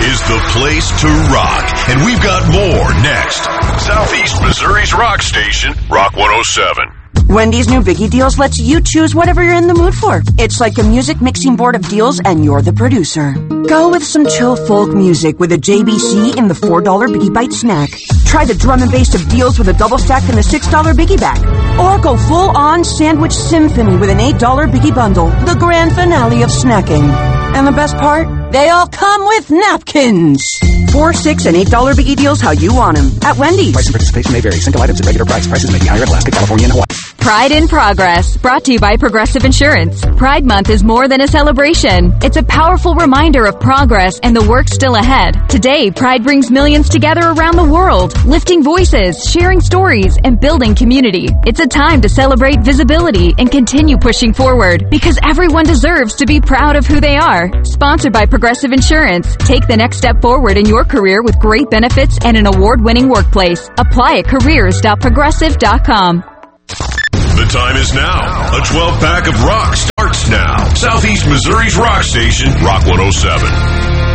is the place to rock. And we've got more next. Southeast Missouri's rock station, Rock 107. Wendy's new Biggie Deals lets you choose whatever you're in the mood for. It's like a music mixing board of deals, and you're the producer. Go with some chill folk music with a JBC in the $4 Biggie Bite snack. Try the drum and bass of deals with a double stack and the $6 Biggie bag. Or go full-on sandwich symphony with an $8 Biggie bundle, the grand finale of snacking. And the best part? They all come with napkins. $4, $6, and $8 Biggie Deals how you want them. At Wendy's. Price and participation may vary. Single items at regular price. Prices may be higher in Alaska, California, and Hawaii. Pride in Progress, brought to you by Progressive Insurance. Pride Month is more than a celebration. It's a powerful reminder of progress and the work still ahead. Today, Pride brings millions together around the world, lifting voices, sharing stories, and building community. It's a time to celebrate visibility and continue pushing forward, because everyone deserves to be proud of who they are. Sponsored by Progressive Insurance. Take the next step forward in your career with great benefits and an award-winning workplace. Apply at careers.progressive.com. The time is now. A 12-pack of rock starts now. Southeast Missouri's rock station, Rock 107.